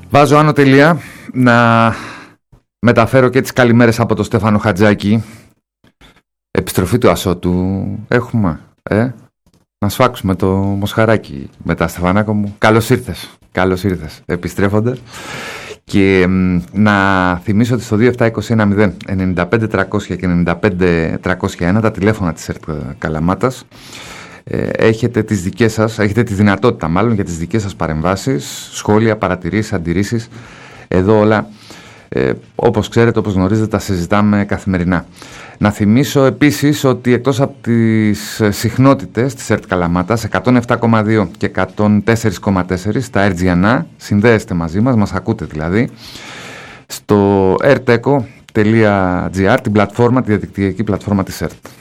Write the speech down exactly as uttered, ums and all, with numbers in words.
Βάζω άνω τελεία, να μεταφέρω και τις καλημέρες από τον Στέφανο Χατζάκη. Επιστροφή του Ασώτου έχουμε, ε? Να σφάξουμε το μοσχαράκι μετά, Στεφανάκο μου. Καλώς ήρθες, καλώς ήρθες, επιστρέφοντας. Και μ, να θυμίσω ότι στο δύο επτά δύο ένα μηδέν ενενήντα πέντε τριακόσια και ενενήντα πέντε τριακόσια ένα τα τηλέφωνα της ΕΡΤ Καλαμάτας, ε, έχετε τις δικές σας, έχετε τη δυνατότητα μάλλον για τις δικές σας παρεμβάσεις, σχόλια, παρατηρήσεις, αντιρρήσεις. Εδώ όλα, ε, όπως ξέρετε, όπως γνωρίζετε, τα συζητάμε καθημερινά. Να θυμίσω επίσης ότι εκτός από τις συχνότητες της ΕΡΤ Καλαμάτας εκατόν επτά κόμμα δύο και εκατόν τέσσερα κόμμα τέσσερα στα Ερτζιανά, συνδέεστε μαζί μας, μας ακούτε δηλαδή, στο ερτέκο τελεία τζι άρ, την πλατφόρμα, τη διαδικτυακή πλατφόρμα της ΕΡΤ.